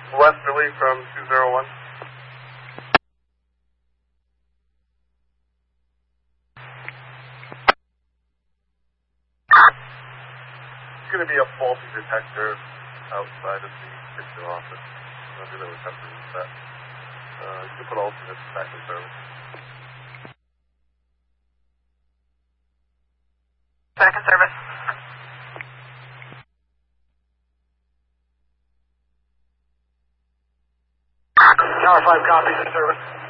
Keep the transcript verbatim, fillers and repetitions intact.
Westerly from two zero one. It's going to be a faulty detector outside of the kitchen office. I'll do that with that. Uh, you can put alternates back in service. Back in service. Tower five copies in service.